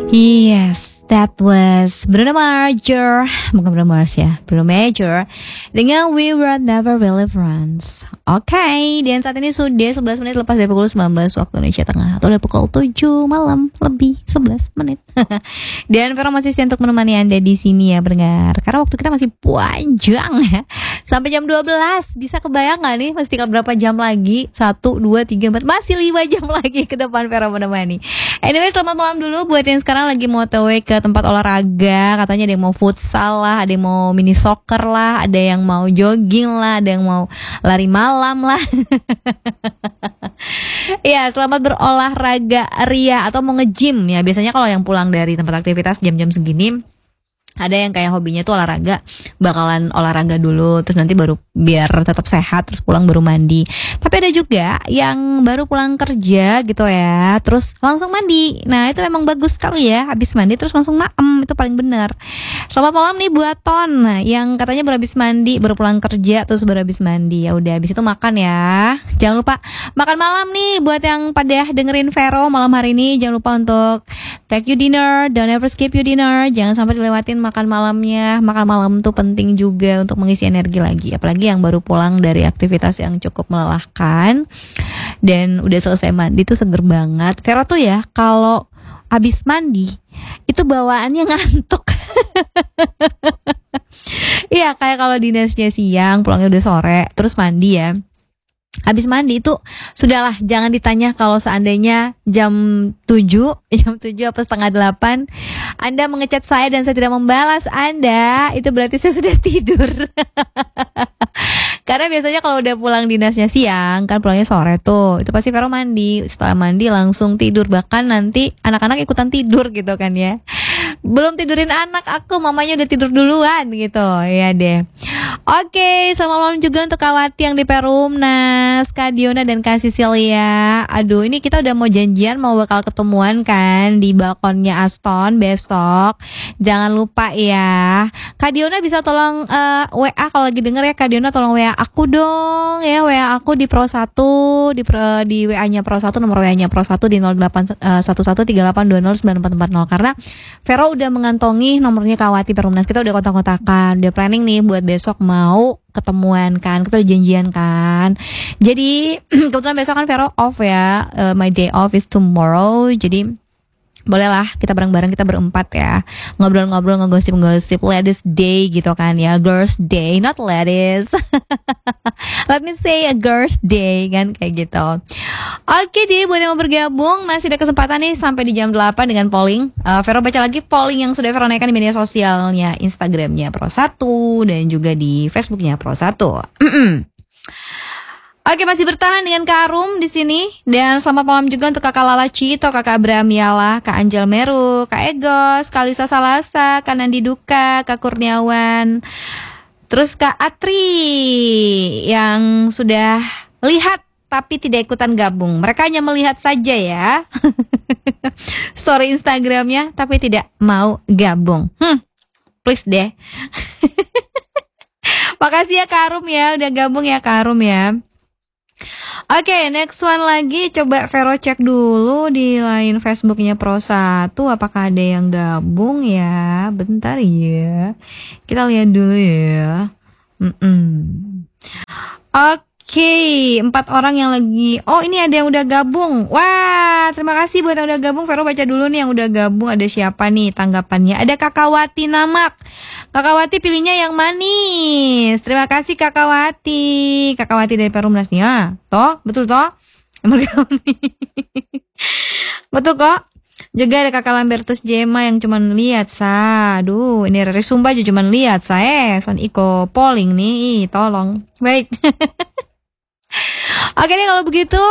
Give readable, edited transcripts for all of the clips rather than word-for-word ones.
Yes, that was Bruno Mars, bukan Bruno Mars ya, Bruno Major dengan We Were Never Really Friends. Oke, dan saat ini sudah 11 menit lepas dari pukul 19 waktu Indonesia Tengah, atau dari pukul 7 malam lebih 11 menit. Dan Vero masih setia untuk menemani Anda di sini ya pendengar, karena waktu kita masih panjang ya, sampai jam 12. Bisa kebayang gak nih masih tinggal berapa jam lagi? 1, 2, 3, 4, masih 5 jam lagi ke depan Vero menemani. Anyway, selamat malam dulu buat yang sekarang lagi mau TW ke tempat olahraga. Katanya ada yang mau futsal lah, ada yang mau mini soccer lah, ada yang mau jogging lah, ada yang mau lari malam lah. Ya, selamat berolahraga ria atau mau nge-gym ya. Biasanya kalau yang pulang dari tempat aktivitas jam-jam segini, ada yang kayak hobinya tuh olahraga, bakalan olahraga dulu, terus nanti baru biar tetap sehat, terus pulang baru mandi. Tapi ada juga yang baru pulang kerja gitu ya, terus langsung mandi. Nah itu memang bagus sekali ya, habis mandi terus langsung maem, itu paling benar. Selamat malam nih buat Ton yang katanya baru habis mandi, baru pulang kerja terus baru habis mandi. Ya udah, habis itu makan ya. Jangan lupa makan malam nih buat yang pada dengerin Vero malam hari ini. Jangan lupa untuk take you dinner, don't ever skip you dinner. Jangan sampai dilewatin makan malamnya. Makan malam tuh penting juga untuk mengisi energi lagi, apalagi yang baru pulang dari aktivitas yang cukup melelahkan dan udah selesai mandi tuh seger banget. Vero tuh ya kalau habis mandi itu bawaannya ngantuk. Iya, kayak kalau dinasnya siang, pulangnya udah sore, terus mandi ya. Habis mandi itu sudahlah, jangan ditanya kalau seandainya jam 7 apa setengah 8 Anda mengechat saya dan saya tidak membalas Anda, itu berarti saya sudah tidur. Karena biasanya kalau udah pulang dinasnya siang, kan pulangnya sore tuh, itu pasti Vero mandi. Setelah mandi langsung tidur, bahkan nanti anak-anak ikutan tidur gitu kan ya. Belum tidurin anak aku, mamanya udah tidur duluan gitu. Ya deh. Oke, selamat malam juga untuk Kawati yang di Perumnas, Kak Diona dan Kak Sisilia. Aduh, ini kita udah mau janjian, mau bakal ketemuan kan di balkonnya Aston besok. Jangan lupa ya. Kak Diona bisa tolong WA kalau lagi denger ya. Kak Diona tolong WA aku dong ya. WA aku di Pro 1, di WA-nya Pro 1, nomor WA-nya Pro 1 di 081138209440. Karena Vero udah mengantongi nomornya Kawati Perumnas. Kita udah kontak-kontakan, udah planning nih buat besok mau ketemuan kan, kita udah janjian kan. Jadi kebetulan besok kan Vero off ya, my day off is tomorrow. Jadi bolehlah kita bareng-bareng, kita berempat ya, ngobrol-ngobrol, ngegosip-ngosip ladies day gitu kan ya, girls day, not ladies. Let me say a girls day kan, kayak gitu. Oke deh, buat yang mau bergabung masih ada kesempatan nih sampai di jam 8 dengan polling. Vero baca lagi polling yang sudah Vero naikkan di media sosialnya, Instagramnya Pro 1 dan juga di Facebooknya Pro 1. Oke, masih bertahan dengan Kak Arum di sini. Dan selamat malam juga untuk Kakak Lala Cito, Kakak Abraham Yala, Kak Angel Meru, Kak Egos, Kak Lisa Salasa, Kak Nandi Duka, Kak Kurniawan, terus Kak Atri yang sudah lihat tapi tidak ikutan gabung. Mereka hanya melihat saja ya story Instagramnya, tapi tidak mau gabung. Please deh. Makasih ya Kak Arum ya, udah gabung ya Kak Arum ya. Oke, next one lagi. Coba Vero cek dulu di line Facebooknya Pro 1, apakah ada yang gabung ya. Bentar ya, kita lihat dulu ya. Oke, 4 orang yang lagi. Oh, ini ada yang udah gabung. Wah, terima kasih buat yang udah gabung. Vero baca dulu nih yang udah gabung. Ada siapa nih tanggapannya? Ada Kakawati Namak. Kakawati pilihnya yang manis. Terima kasih Kakawati. Kakawati dari Perumnas nih ya. Toh, betul toh? Betul kok. Juga ada Kakak Lambertus Jema yang cuman lihat aduh, ini Rere Sumba aja cuman lihat Son Iko polling nih, tolong. Baik. Oke deh kalau begitu,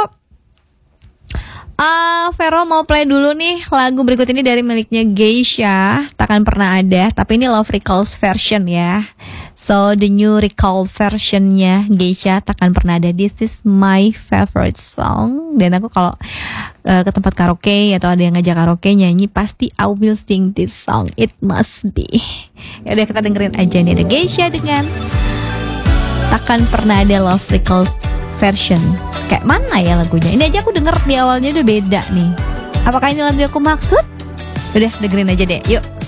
Vero mau play dulu nih lagu berikut ini dari miliknya Geisha, Takkan Pernah Ada, tapi ini Love Recalls version ya. So the new recall versionnya Geisha, Takkan Pernah Ada. This is my favorite song. Dan aku kalau ke tempat karaoke atau ada yang ngajak karaoke nyanyi, pasti I will sing this song. It must be. Ya udah, kita dengerin aja nih, ada Geisha dengan Takkan Pernah Ada Love Recalls version. Kayak mana ya lagunya? Ini aja aku denger di awalnya udah beda nih. Apakah ini lagu yang aku maksud? Udah dengerin aja deh, yuk.